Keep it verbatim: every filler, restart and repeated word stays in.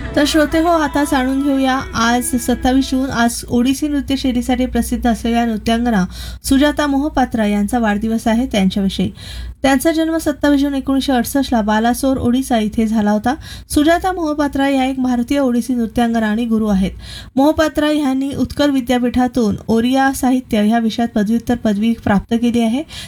तर श्रोते हो, आता जाणून घेऊया आज सत्तावीस जून आज ओडिसी नृत्यशैलीसाठी प्रसिद्ध असलेल्या नृत्यांगना सुजाता मोहपात्रा यांचा वाढदिवस आहे. त्यांच्याविषयी त्यांचा जन्म सत्तावीस जून एकोणीसशे अडुसष्टला बालासोर ओडिसा इथे झाला होता. सुजाता मोहपात्रा या एक भारतीय ओडिसी नृत्यांगना आणि गुरु आहेत. मोहपात्रा यांनी उत्कल विद्यापीठातून ओरिया साहित्य ह्या विषयात पदव्युत्तर पदवी प्राप्त केली आहे.